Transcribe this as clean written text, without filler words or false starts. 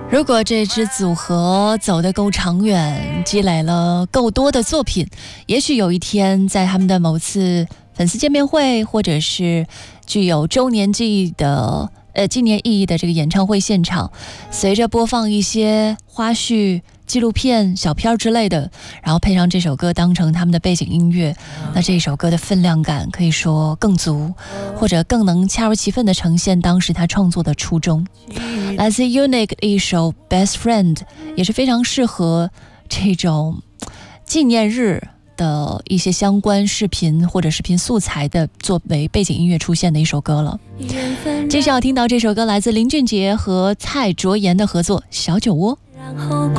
如果这支组合走得够长远，积累了够多的作品，也许有一天在他们的某次粉丝见面会，或者是具有周年纪念意义的这个演唱会现场，随着播放一些花絮、纪录片、小片之类的，然后配上这首歌当成他们的背景音乐，那这首歌的分量感可以说更足，或者更能恰如其分地呈现当时他创作的初衷。来自 Unique 的一首 Best Friend 也是非常适合这种纪念日的一些相关视频或者视频素材的作为背景音乐出现的一首歌了。接下来要听到这首歌来自林俊杰和蔡卓妍的合作《小酒窝》。